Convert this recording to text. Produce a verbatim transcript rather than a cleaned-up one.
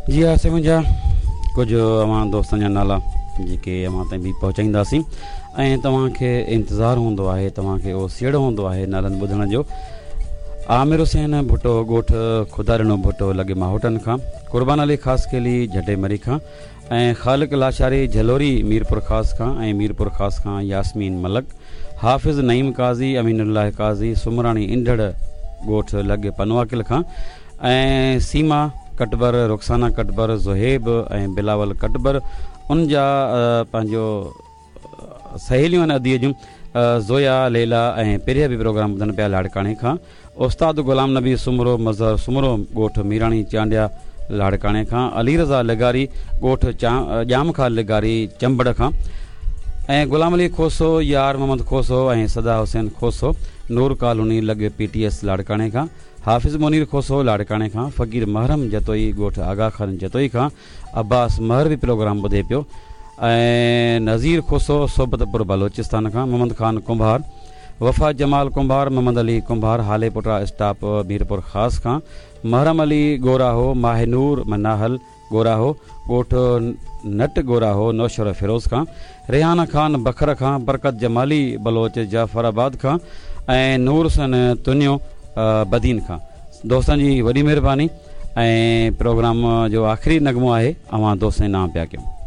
जी हाँ से मुंहिंजा कुझु अवां दोस्तनि जा नाला जेके अवां ताईं बि पहुचाईंदासीं ऐं तव्हांखे इंतज़ारु हूंदो आहे, तव्हांखे उहो सीड़ो हूंदो आहे नालनि ॿुधण जो। आमिर हुसैन भुट्टो ॻोठ खुदारिणो भुट्टो लॻे माहोटनि खां, कुर्बान अली ख़ासि केली झटे मरी खां ऐं ख़ालिक लाशारी झलोरी मीरपुर ख़ासि खां ऐं मीरपुर ख़ासि खां यास्मीन मलक, हाफ़िज़ नईम काज़ी, अमीनुल्लाह काज़ी, सुमराणी इंडड़ ॻोठ लॻे पनवाकिल खां ऐं सीमा कटबर, रुखसाना कटबर, ज़ुहेब ऐं बिलावल कटबर, उन जा पंहिंजो सहेलियूं आहिनि अदीअ जूं ज़ोया, लैला ऐं पहिरियां बि प्रोग्राम ॿुधनि पिया लाड़काणे खां। उस्ताद ग़ुलाम नबी सुमरो मज़हर सुमरो ॻोठ मीराणी चांडिया लाड़काणे खां, अली रज़ा लिगारी ॻोठ चा ॼामखा लिगारी चंबड़ खां ऐं ग़ुलाम अली खोसो, यार मोहम्मद खोसो ऐं सदा हुसैन खोसो नूर कॉलोनी लॻे पी टी एस लाड़काणे खां, हाफ़िज़ मुनीर खोसो लाड़काणे खां, फ़क़ीर महरम जतोई ॻोठ आगा खान जतोई खां, अब्बास महर बि प्रोग्राम ॿुधे पियो ऐं नज़ीर खोसो सोबतपुर बलोचिस्तान खां, मोहम्मद ख़ान कुंभार, वफ़ा जमाल कुंभार, मोहम्मद अली कुंभार हाले पुटरा स्टाफ मीरपुर ख़ासि खां, महरम अली गोराहो, माहिनूर मनाहल गोराहो ॻोठ नट गोराहो नौशर फिरोज़ खां, रेहाना ख़ान बखर खां, बरकत जमाली बलोच जाफ़राबाद खां ऐं नूर हुसैन तुनियो बदीन खां। दोस्तनि जी वॾी महिरबानी ऐं प्रोग्राम जो आख़िरी नगमो आहे अवां दोस्तनि नाम पिया कयूं।